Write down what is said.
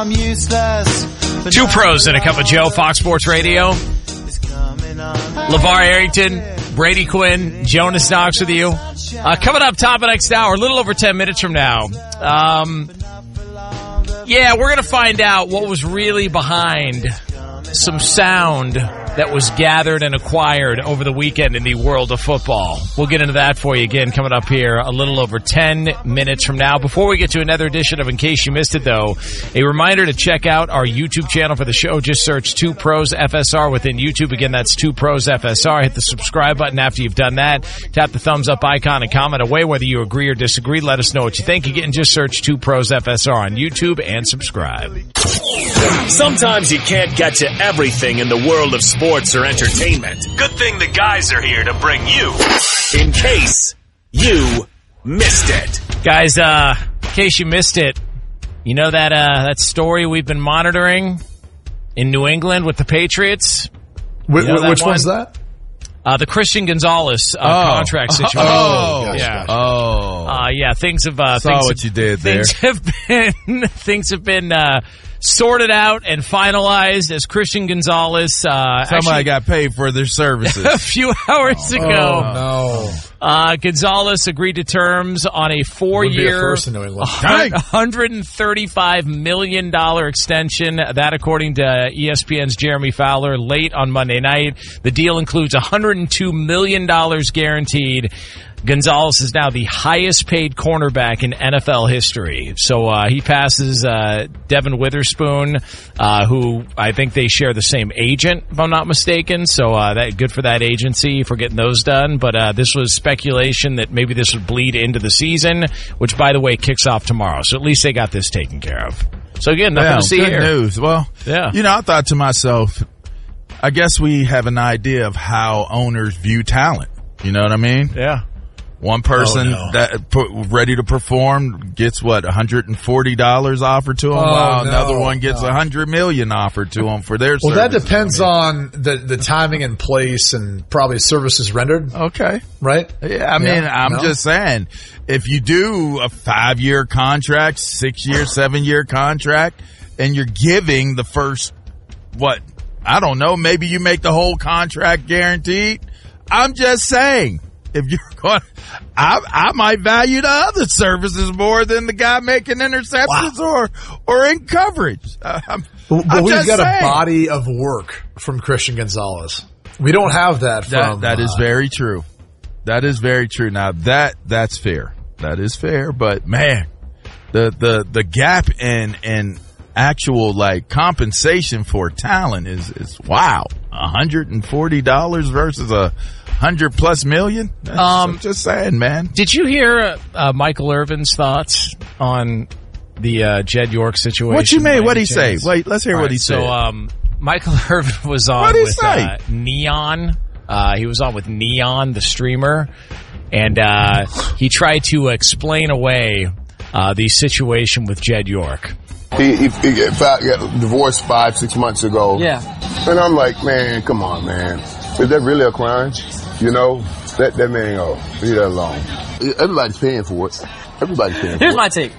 I'm useless. Two pros and a cup of Joe, Fox Sports Radio. LeVar Arrington, Brady Quinn, Jonas Knox with you. Coming up top of next hour, a little over 10 minutes from now. We're going to find out what was really behind some sound that was gathered and acquired over the weekend in the world of football. We'll get into that for you again coming up here a little over 10 minutes from now. Before we get to another edition of In Case You Missed It, though, a reminder to check out our YouTube channel for the show. Just search 2 Pros FSR within YouTube. Again, that's 2 Pros FSR. Hit the subscribe button after you've done that. Tap the thumbs up icon and comment away whether you agree or disagree. Let us know what you think. Again, just search 2 Pros FSR on YouTube and subscribe. Sometimes you can't get to everything in the world of sports or entertainment. Good thing the guys are here to bring you In Case You Missed It. Guys, in case you missed it, you know that story we've been monitoring in New England with the Patriots? Which one's that? The Christian Gonzalez contract situation. Things have what you did there. Things have been sorted out and finalized as Christian Gonzalez. Somebody got paid for their services a few hours ago. Gonzalez agreed to terms on a 4-year, $135 million extension. That, according to ESPN's Jeremy Fowler, late on Monday night. The deal includes $102 million guaranteed. Gonzalez is now the highest-paid cornerback in NFL history. So he passes Devin Witherspoon, who I think they share the same agent, if I'm not mistaken. So that good for that agency for getting those done. But this was speculation that maybe this would bleed into the season, which, by the way, kicks off tomorrow. So at least they got this taken care of. So, again, nothing to see good here. News. Well, I thought to myself, I guess we have an idea of how owners view talent. You know what I mean? Yeah. One person ready to perform gets $140 offered to him, while another one gets $100 million offered to him for their services. Well, that depends on the timing and place and probably services rendered. Okay, right? Yeah, I mean, I'm just saying, if you do a 5-year contract, 6-year, 7-year contract, and you're giving the first maybe you make the whole contract guaranteed. I'm just saying. If you're going, I might value the other services more than the guy making interceptions or in coverage. But we've got a body of work from Christian Gonzalez. We don't have that from. That is very true. That is very true. Now that's fair. That is fair. But man, the gap in actual compensation for talent is wow. $140 versus $100+ million. I'm just saying, man. Did you hear Michael Irvin's thoughts on the Jed York situation? What you mean? What'd he say? Wait, let's hear what he said. So Michael Irvin was on with Neon. He was on with Neon, the streamer, and he tried to explain away the situation with Jed York. He got divorced 5-6 months ago. Yeah. And I'm like, man, come on, man. Is that really a crime? You know, that man go. Leave that alone. Everybody's paying for it. Everybody's paying for it. Here's my take.